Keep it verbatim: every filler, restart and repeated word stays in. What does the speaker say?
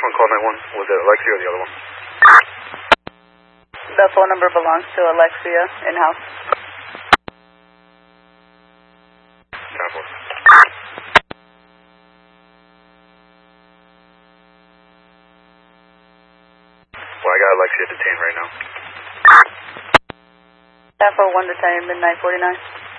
one, call nine one. Was it Alexia or the other one? The phone number belongs to Alexia in-house. ten four. Well, I got Alexia detained right now. ten four one detained, midnight forty-nine.